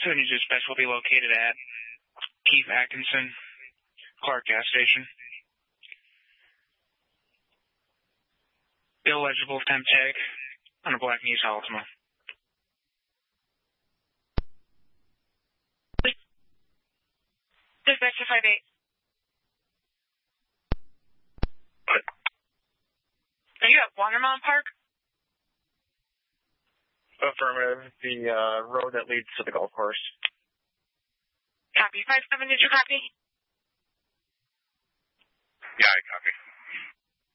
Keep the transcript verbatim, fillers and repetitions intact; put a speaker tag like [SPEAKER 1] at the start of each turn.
[SPEAKER 1] Soon as dispatch will be located at Keith Atkinson, Clark gas station. Illegible temp tag on a black Nissan Altima.
[SPEAKER 2] Dispatch to five eight. Are you at Watermount Park?
[SPEAKER 3] Affirmative. The uh, road that leads to the golf course.
[SPEAKER 2] Copy. five seven, did you copy?
[SPEAKER 3] Yeah, I copy.